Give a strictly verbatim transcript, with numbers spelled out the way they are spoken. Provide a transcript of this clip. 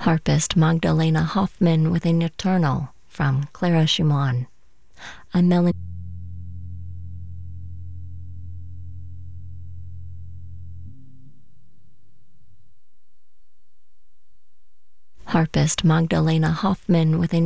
Harpist Magdalena Hoffman with an Eternal from Clara Schumann. A melan- Harpist Magdalena Hoffman with a